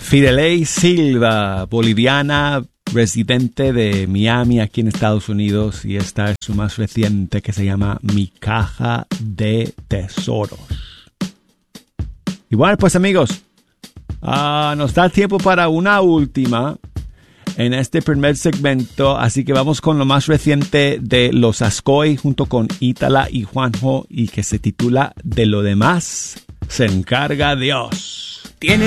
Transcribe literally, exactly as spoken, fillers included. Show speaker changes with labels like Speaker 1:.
Speaker 1: Fidelei Silva, boliviana, residente de Miami, aquí en Estados Unidos, y esta es su más reciente, que se llama Mi Caja de Tesoros. Y bueno, pues amigos, uh, nos da tiempo para una última en este primer segmento, así que vamos con lo más reciente de los Ascoy junto con Ítala y Juanjo, y que se titula De lo demás se encarga Dios. Tiene